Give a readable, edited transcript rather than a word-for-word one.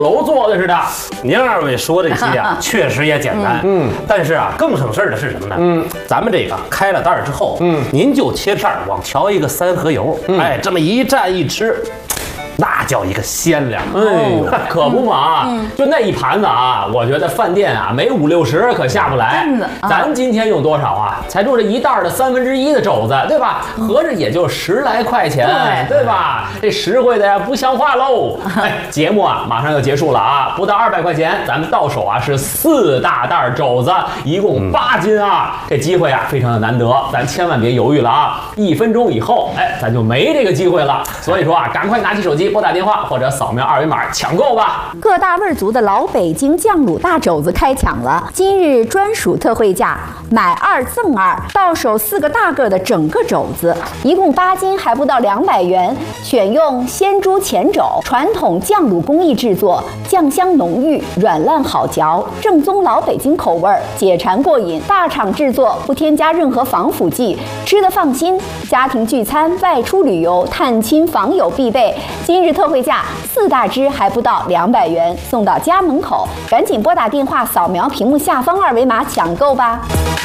楼做的似的。您二位说这些啊，确实也简单，但是啊，更省事儿的是什么呢？咱们这个开了袋儿之后，您就切片儿往调一个3合油，哎，这么一蘸一吃。那叫一个鲜亮，哎呦，可不嘛！就那一盘子啊，我觉得饭店啊没5、60可下不来。咱今天用多少啊？才做这一袋的1/3的肘子，对吧？合着也就10来块钱，对吧？这实惠的呀不像话喽！哎，节目啊马上要结束了啊，不到200块钱，咱们到手啊是4大袋肘子，一共8斤啊！这机会啊非常的难得，咱千万别犹豫了啊！1分钟以后，哎，咱就没这个机会了。所以说啊，赶快拿起手机。拨打电话或者扫描2维码抢购吧！ 各大味族的老北京酱卤大肘子开抢了，今日专属特惠价，买2赠2，到手4个大个的整个肘子，一共8斤，还不到200元。选用鲜猪前肘，传统酱卤工艺制作，酱香浓郁，软烂好嚼，正宗老北京口味，解馋过瘾。大厂制作，不添加任何防腐剂，吃得放心。家庭聚餐、外出旅游、探亲访友必备。今日特惠价4大只还不到200元，送到家门口，赶紧拨打电话，扫描屏幕下方2维码抢购吧。